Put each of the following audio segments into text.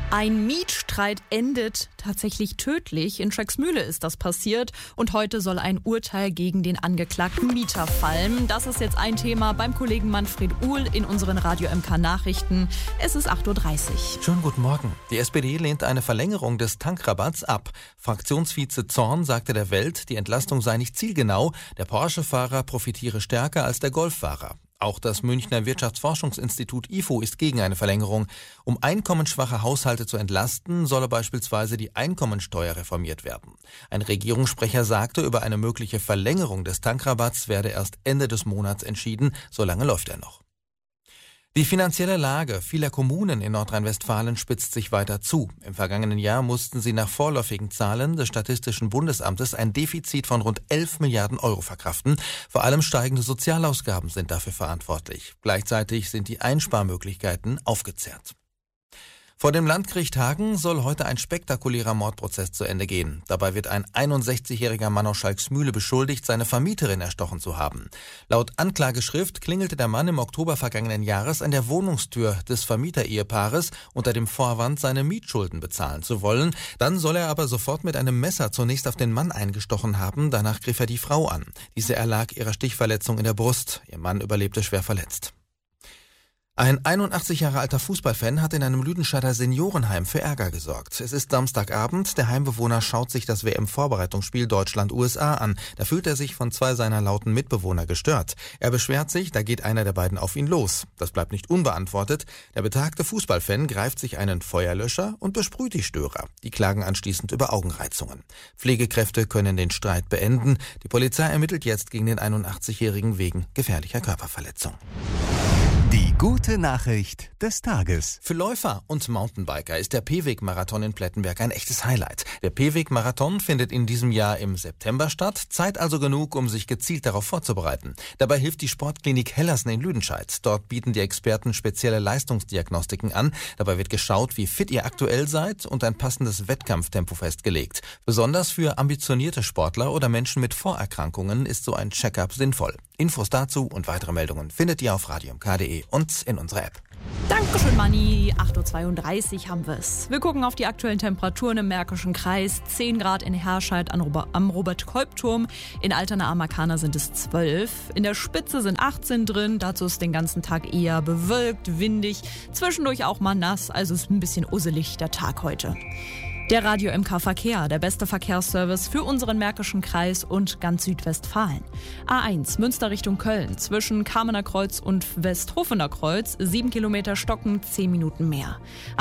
Ein Mietstreit endet tatsächlich tödlich. In Schrecksmühle ist das passiert. Und heute soll ein Urteil gegen den angeklagten Mieter fallen. Das ist jetzt ein Thema beim Kollegen Manfred Uhl in unseren Radio MK Nachrichten. Es ist 8.30 Uhr. Schönen guten Morgen. Die SPD lehnt eine Verlängerung des Tankrabatts ab. Fraktionsvize Zorn sagte der Welt, die Entlastung sei nicht zielgenau. Der Porsche-Fahrer profitiere stärker als der Golffahrer. Auch das Münchner Wirtschaftsforschungsinstitut IFO ist gegen eine Verlängerung. Um einkommensschwache Haushalte zu entlasten, solle beispielsweise die Einkommensteuer reformiert werden. Ein Regierungssprecher sagte, über eine mögliche Verlängerung des Tankrabatts werde erst Ende des Monats entschieden. So lange läuft er noch. Die finanzielle Lage vieler Kommunen in Nordrhein-Westfalen spitzt sich weiter zu. Im vergangenen Jahr mussten sie nach vorläufigen Zahlen des Statistischen Bundesamtes ein Defizit von rund 11 Milliarden Euro verkraften. Vor allem steigende Sozialausgaben sind dafür verantwortlich. Gleichzeitig sind die Einsparmöglichkeiten aufgezehrt. Vor dem Landgericht Hagen soll heute ein spektakulärer Mordprozess zu Ende gehen. Dabei wird ein 61-jähriger Mann aus Schalksmühle beschuldigt, seine Vermieterin erstochen zu haben. Laut Anklageschrift klingelte der Mann im Oktober vergangenen Jahres an der Wohnungstür des Vermieterehepaares unter dem Vorwand, seine Mietschulden bezahlen zu wollen. Dann soll er aber sofort mit einem Messer zunächst auf den Mann eingestochen haben. Danach griff er die Frau an. Diese erlag ihrer Stichverletzung in der Brust. Ihr Mann überlebte schwer verletzt. Ein 81 Jahre alter Fußballfan hat in einem Lüdenscheider Seniorenheim für Ärger gesorgt. Es ist Samstagabend, der Heimbewohner schaut sich das WM-Vorbereitungsspiel Deutschland-USA an. Da fühlt er sich von zwei seiner lauten Mitbewohner gestört. Er beschwert sich, da geht einer der beiden auf ihn los. Das bleibt nicht unbeantwortet. Der betagte Fußballfan greift sich einen Feuerlöscher und besprüht die Störer. Die klagen anschließend über Augenreizungen. Pflegekräfte können den Streit beenden. Die Polizei ermittelt jetzt gegen den 81-Jährigen wegen gefährlicher Körperverletzung. Die gute Nachricht des Tages. Für Läufer und Mountainbiker ist der P-Weg-Marathon in Plettenberg ein echtes Highlight. Der P-Weg-Marathon findet in diesem Jahr im September statt. Zeit also genug, um sich gezielt darauf vorzubereiten. Dabei hilft die Sportklinik Hellersen in Lüdenscheid. Dort bieten die Experten spezielle Leistungsdiagnostiken an. Dabei wird geschaut, wie fit ihr aktuell seid und ein passendes Wettkampftempo festgelegt. Besonders für ambitionierte Sportler oder Menschen mit Vorerkrankungen ist so ein Check-up sinnvoll. Infos dazu und weitere Meldungen findet ihr auf radiomk.de und in unserer App. Dankeschön, Manni. 8.32 Uhr haben wir es. Wir gucken auf die aktuellen Temperaturen im Märkischen Kreis. 10 Grad in Herscheid am Robert-Kolb-Turm. In Altena-Amakana sind es 12. In der Spitze sind 18 drin. Dazu ist den ganzen Tag eher bewölkt, windig. Zwischendurch auch mal nass. Also ist ein bisschen usselig der Tag heute. Der Radio MK Verkehr, der beste Verkehrsservice für unseren Märkischen Kreis und ganz Südwestfalen. A1 Münster Richtung Köln zwischen Kamener Kreuz und Westhofener Kreuz 7 Kilometer stocken, 10 Minuten mehr.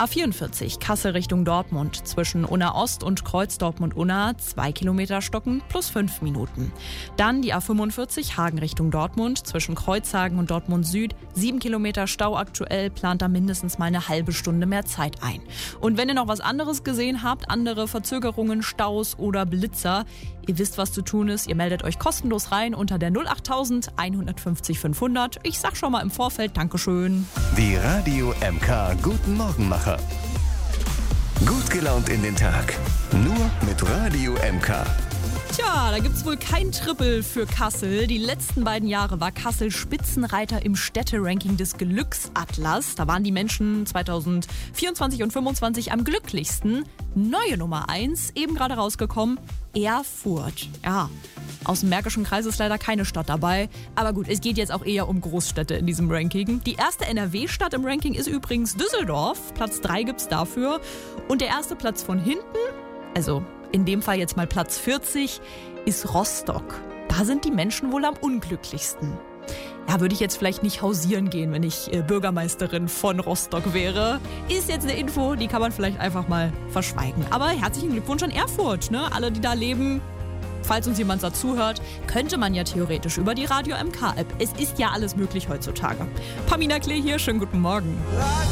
A44 Kassel Richtung Dortmund zwischen Unna Ost und Kreuz Dortmund-Unna 2 Kilometer stocken plus 5 Minuten. Dann die A45 Hagen Richtung Dortmund zwischen Kreuzhagen und Dortmund Süd 7 Kilometer Stau aktuell, plant da mindestens mal eine halbe Stunde mehr Zeit ein. Und wenn ihr noch was anderes gesehen habt, andere Verzögerungen, Staus oder Blitzer, ihr wisst, was zu tun ist. Ihr meldet euch kostenlos rein unter der 08000 150 500. Ich sag schon mal im Vorfeld Dankeschön. Die Radio MK Guten Morgenmacher. Gut gelaunt in den Tag. Nur mit Radio MK. Tja, da gibt's wohl kein Triple für Kassel. Die letzten beiden Jahre war Kassel Spitzenreiter im Städteranking des Glücksatlas. Da waren die Menschen 2024 und 2025 am glücklichsten. Neue Nummer 1, eben gerade rausgekommen, Erfurt. Ja, aus dem Märkischen Kreis ist leider keine Stadt dabei. Aber gut, es geht jetzt auch eher um Großstädte in diesem Ranking. Die erste NRW-Stadt im Ranking ist übrigens Düsseldorf. Platz 3 gibt's dafür. Und der erste Platz von hinten, also in dem Fall jetzt mal Platz 40, ist Rostock. Da sind die Menschen wohl am unglücklichsten. Ja, würde ich jetzt vielleicht nicht hausieren gehen, wenn ich Bürgermeisterin von Rostock wäre. Ist jetzt eine Info, die kann man vielleicht einfach mal verschweigen. Aber herzlichen Glückwunsch an Erfurt, ne? Alle, die da leben. Falls uns jemand dazu hört, könnte man ja theoretisch über die Radio MK-App. Es ist ja alles möglich heutzutage. Pamina Klee hier, schönen guten Morgen.